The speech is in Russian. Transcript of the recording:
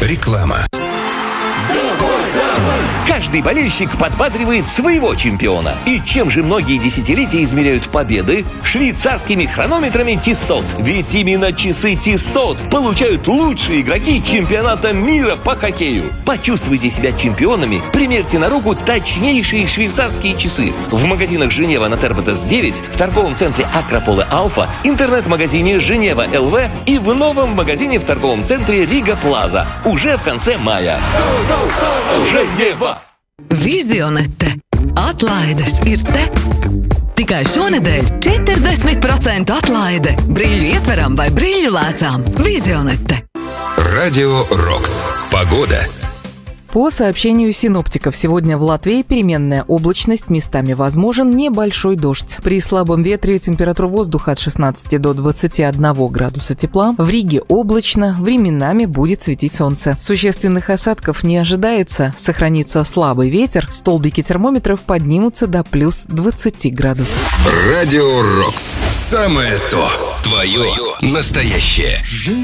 Реклама. Каждый болельщик подбадривает своего чемпиона. И чем же многие десятилетия измеряют победы? Швейцарскими хронометрами Tissot. Ведь именно часы Tissot получают лучшие игроки чемпионата мира по хоккею. Почувствуйте себя чемпионами, примерьте на руку точнейшие швейцарские часы. В магазинах Женева на Тербетес 9, в торговом центре Акрополе Алфа, интернет-магазине Женева ЛВ и в новом магазине в торговом центре Рига Плаза. Уже в конце мая. Женева! Vizionete. Atlaides ir te. Tikai šonedēļ 40% atlaide brīļu ietveram vai brīļu lēcām. Vizionete. Радио Рокс. Погода. По сообщению синоптиков, сегодня в Латвии переменная облачность, местами возможен небольшой дождь. При слабом ветре температура воздуха от 16 до 21 градуса тепла. В Риге облачно, временами будет светить солнце. Существенных осадков не ожидается, сохранится слабый ветер, столбики термометров поднимутся до плюс 20 градусов. Радио Рокс. Самое то. Твое настоящее.